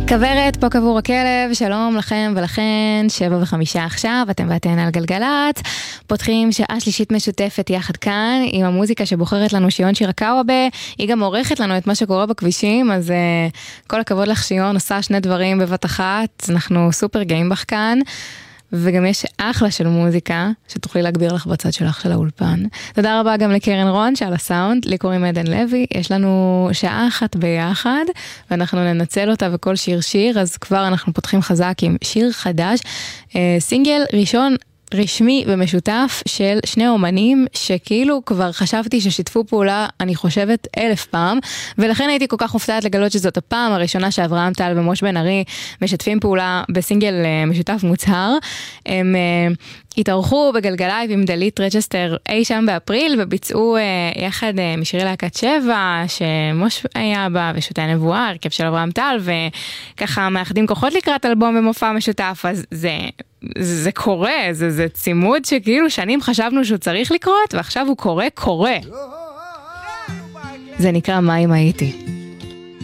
כברת, פה קבור הכלב, שלום לכם ולכן, 7:05 עכשיו, אתם ואתן על גלגלת, פותחים שעה שלישית משותפת יחד כאן, עם המוזיקה שבוחרת לנו שיון שירקאווה, היא גם עורכת לנו את מה שקורה בכבישים, אז כל הכבוד לך שיון, עושה שני דברים בבת אחת, אנחנו סופר גאים בך כאן, וגם יש אחלה של מוזיקה, שתוכלי להגביר לך בצד שלך של האולפן. תודה רבה גם לקרן רון שעל הסאונד, לי קוראים עדן לוי, יש לנו שעה אחת ביחד, ואנחנו ננצל אותה וכל שיר, אז כבר אנחנו פותחים חזק עם שיר חדש, סינגל ראשון, רשמי ומשותף של שני אומנים שכאילו כבר חשבתי ששיתפו פעולה, אני חושבת 1000 פעם, ולכן הייתי כל כך מופתעת לגלות שזאת הפעם הראשונה שאברהם טל ומוש בן ארי משתפים פעולה בסינגל משותף מוצהר. הם התארחו בגלגלייב עם דלית רג'סטר אי שם באפריל, וביצעו יחד משירי להקת 7, שמוש היה בה ושוטי הנבואה, הרכב של אברהם טל, וככה מאחדים כוחות לקראת אלבום במופע משותף, אז זה קורה, זה צימוד שכאילו שנים חשבנו שהוא צריך לקרות, ועכשיו הוא קורה. זה נקרא מים הייתי.